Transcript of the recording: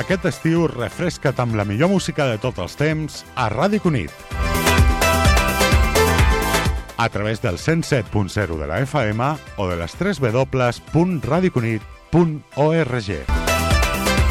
Aquest estiu refresca't amb la millor música de tots els temps a Ràdio Cunit. A través del 107.0 de la FM o de les 3 www.radiocunit.org.